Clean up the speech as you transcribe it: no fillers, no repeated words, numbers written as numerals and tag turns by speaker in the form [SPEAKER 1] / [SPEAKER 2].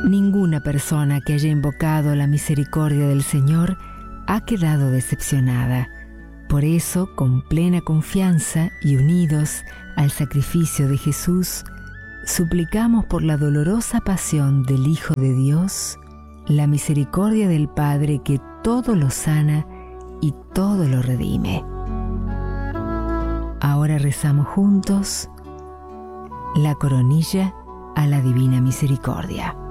[SPEAKER 1] Ninguna persona que haya invocado la misericordia del Señor ha quedado decepcionada. Por eso, con plena confianza y unidos al sacrificio de Jesús, suplicamos por la dolorosa pasión del Hijo de Dios, la misericordia del Padre que todo lo sana y todo lo redime. Ahora rezamos juntos la coronilla a la Divina Misericordia.